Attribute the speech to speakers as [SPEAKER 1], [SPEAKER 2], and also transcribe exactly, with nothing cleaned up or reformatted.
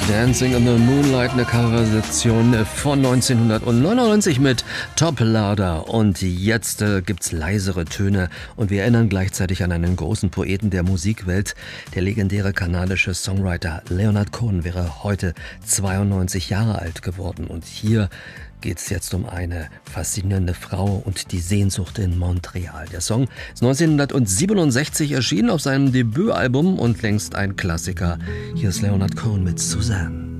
[SPEAKER 1] Dancing in the Moonlight, eine Coverversion von neunzehnhundertneunundneunzig mit Top Loader. Und jetzt äh, gibt's leisere Töne und wir erinnern gleichzeitig an einen großen Poeten der Musikwelt. Der legendäre kanadische Songwriter Leonard Cohen wäre heute zweiundneunzig Jahre alt geworden. Und hier geht's jetzt um eine faszinierende Frau und die Sehnsucht in Montreal. Der Song ist neunzehnhundertsiebenundsechzig erschienen auf seinem Debütalbum und längst ein Klassiker. Hier ist Leonard Cohen mit Suzanne.